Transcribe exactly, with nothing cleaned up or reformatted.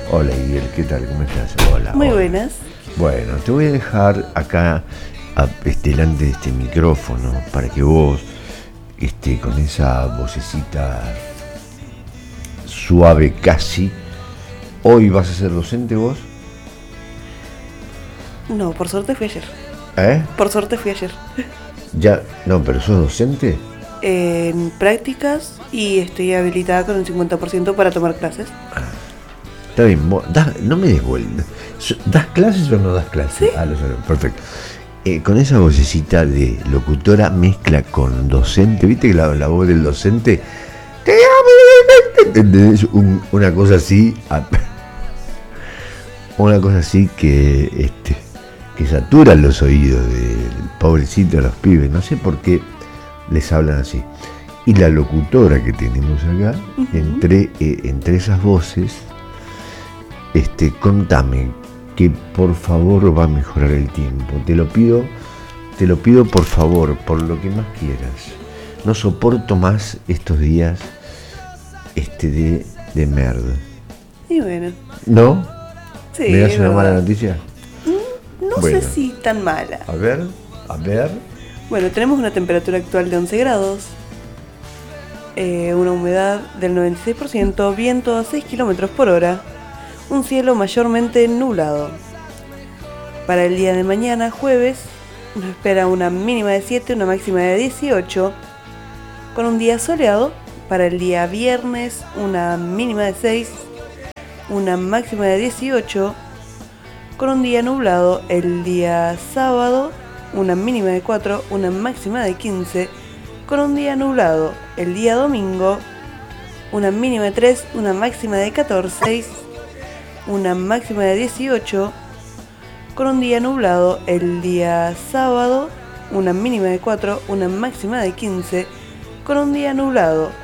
Hola, Miguel, ¿qué tal? ¿Cómo estás? Hola. Muy hola. buenas. Bueno, te voy a dejar acá a, este, delante de este micrófono para que vos, este, con esa vocecita suave casi, hoy vas a ser docente vos. No, por suerte fui ayer. ¿Eh? Por suerte fui ayer. Ya, no, pero sos docente. En prácticas y estoy habilitada con un cincuenta por ciento para tomar clases. Está bien, vos, das- no me des vuelta. ¿Das clases o no das clases? Sí. Ah, lo sé, perfecto. Eh, con esa vocecita de locutora mezcla con docente, viste que la, la voz del docente, te amo, ¿entendés? Un- una cosa así, a- una cosa así que, este, que satura los oídos del pobrecito de los pibes, no sé por qué les hablan así. Y la locutora que tenemos acá, Ujú. entre, eh, entre esas voces, este, contame que por favor va a mejorar el tiempo. Te lo pido, te lo pido por favor, por lo que más quieras. No soporto más estos días este de, de merda. Y bueno, ¿No? sí. ¿Me das es una verdad. mala noticia? No Bueno. sé si tan mala. A ver, a ver. Bueno, tenemos una temperatura actual de once grados, eh, una humedad del noventa y seis por ciento, viento a seis kilómetros por hora, un cielo mayormente nublado. Para el día de mañana, jueves, nos espera una mínima de siete, una máxima de dieciocho, con un día soleado. Para el día viernes, una mínima de seis, una máxima de dieciocho, con un día nublado. El día sábado, una mínima de cuatro, una máxima de quince, con un día nublado. El día domingo, una mínima de tres, una máxima de catorce, una máxima de dieciocho, con un día nublado. El día sábado, una mínima de cuatro, una máxima de quince, con un día nublado.